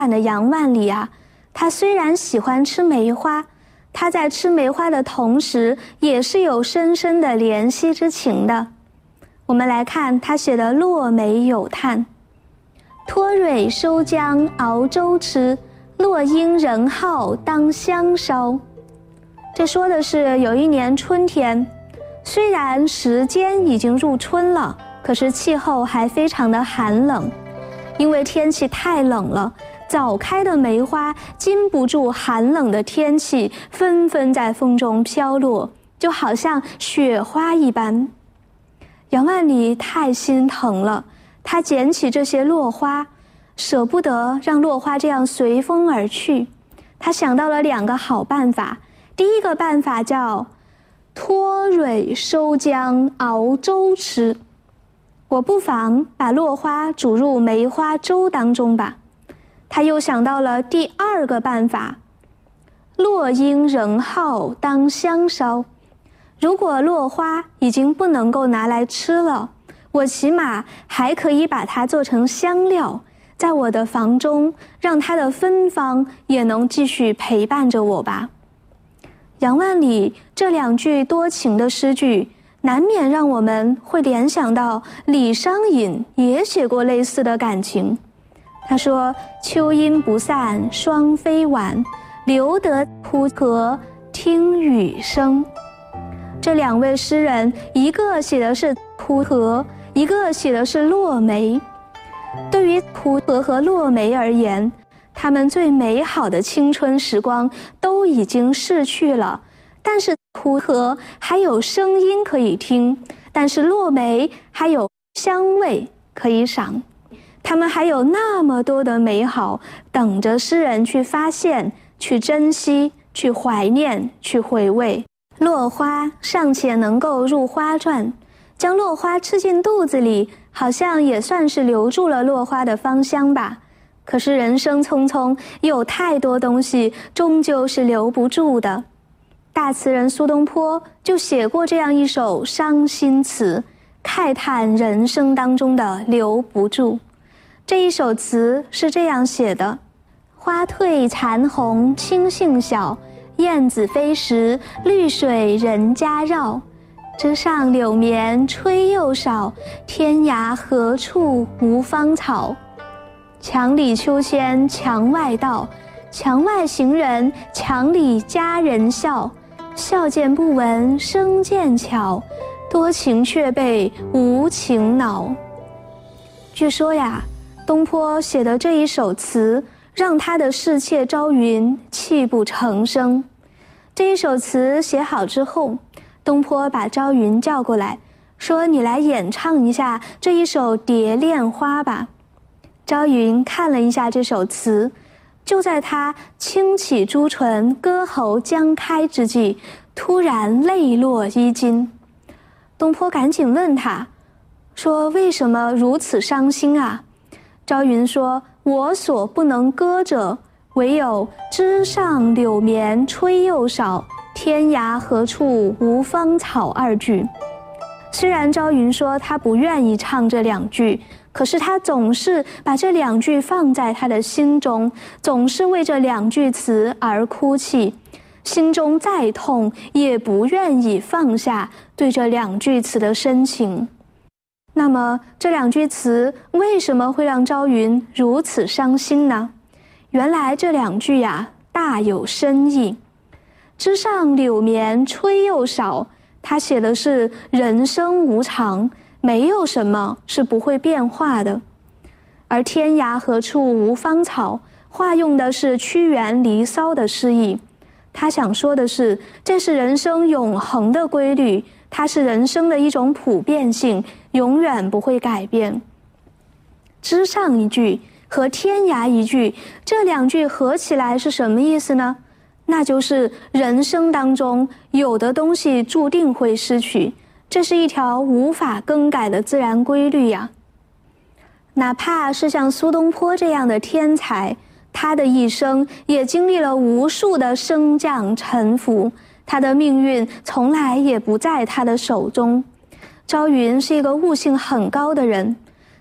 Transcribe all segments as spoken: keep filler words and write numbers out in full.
的杨万里啊，他虽然喜欢吃梅花，他在吃梅花的同时也是有深深的怜惜之情的。我们来看他写的《落梅有叹》：托蕊收浆熬粥吃，落英人好当香烧。这说的是有一年春天，虽然时间已经入春了，可是气候还非常的寒冷，因为天气太冷了，早开的梅花经不住寒冷的天气，纷纷在风中飘落，就好像雪花一般。杨万里太心疼了，他捡起这些落花，舍不得让落花这样随风而去。他想到了两个好办法。第一个办法叫托蕊收浆熬粥吃，我不妨把落花煮入梅花粥当中吧。他又想到了第二个办法，落英人好当香烧。如果落花已经不能够拿来吃了，我起码还可以把它做成香料，在我的房中，让它的芬芳也能继续陪伴着我吧。杨万里这两句多情的诗句，难免让我们会联想到李商隐也写过类似的感情。他说：秋阴不散双飞晚，留得枯荷听雨声。这两位诗人，一个写的是枯荷，一个写的是落梅。对于枯荷和落梅而言，他们最美好的青春时光都已经逝去了，但是枯荷还有声音可以听，但是落梅还有香味可以赏。他们还有那么多的美好等着诗人去发现、去珍惜、去怀念、去回味。落花尚且能够入花传，将落花吃进肚子里，好像也算是留住了落花的芳香吧。可是人生匆匆，有太多东西终究是留不住的。大词人苏东坡就写过这样一首伤心词，慨叹人生当中的留不住。这一首词是这样写的：花褪残红青杏小，燕子飞时绿水人家绕。枝上柳绵吹又少，天涯何处无芳草。墙里秋千墙外道，墙外行人墙里佳人笑。笑渐不闻声渐悄，多情却被无情恼。据说呀，东坡写的这一首词，让他的侍妾朝云泣不成声。这一首词写好之后，东坡把朝云叫过来，说：你来演唱一下这一首《蝶恋花》吧。朝云看了一下这首词，就在他轻启朱唇歌喉将开之际，突然泪落衣襟。东坡赶紧问他，说：为什么如此伤心啊？朝云说：我所不能歌者，唯有枝上柳绵吹又少，天涯何处无芳草二句。虽然朝云说他不愿意唱这两句，可是他总是把这两句放在他的心中，总是为这两句词而哭泣，心中再痛也不愿意放下对这两句词的深情。那么这两句词为什么会让朝云如此伤心呢？原来这两句呀，大有深意。枝上柳绵吹又少，他写的是人生无常，没有什么是不会变化的。而天涯何处无芳草，化用的是屈原离骚的诗意。他想说的是，这是人生永恒的规律，它是人生的一种普遍性，永远不会改变。枝上一句和天涯一句，这两句合起来是什么意思呢？那就是人生当中有的东西注定会失去，这是一条无法更改的自然规律呀。哪怕是像苏东坡这样的天才，他的一生也经历了无数的升降沉浮，他的命运从来也不在他的手中。朝云是一个悟性很高的人，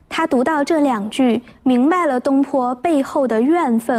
他读到这两句，明白了东坡背后的怨愤